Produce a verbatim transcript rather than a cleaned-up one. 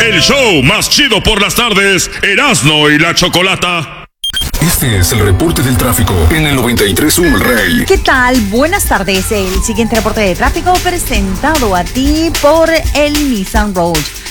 El show más chido por las tardes, Erasmo y la Chocolata. Este es el reporte del tráfico en el noventa y tres punto uno El Rey. ¿Qué tal? Buenas tardes. El siguiente reporte de tráfico presentado a ti por el Nissan Rogue.